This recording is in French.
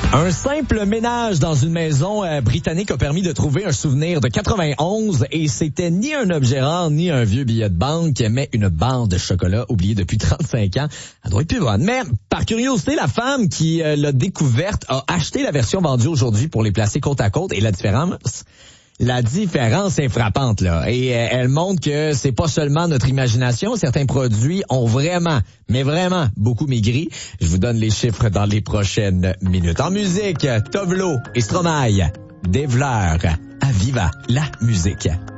Un simple ménage dans une maison britannique a permis de trouver un souvenir de 91 et c'était ni un objet rare ni un vieux billet de banque, mais une barre de chocolat oubliée depuis 35 ans. Elle doit être plus bonne. Mais par curiosité, la femme qui l'a découverte a acheté la version vendue aujourd'hui pour les placer côte à côte et la différence est frappante, là. Et elle montre que c'est pas seulement notre imagination. Certains produits ont vraiment, mais vraiment, beaucoup maigri. Je vous donne les chiffres dans les prochaines minutes. En musique, Tovlo et Stromae, Devleur, à Viva la musique.